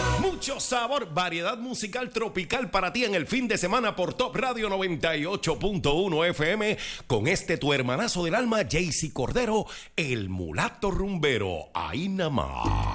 Mucho sabor, variedad musical tropical para ti en el fin de semana por Top Radio 98.1 FM con tu hermanazo del alma, Jaycee Cordero, el mulato rumbero. Ahí nada más.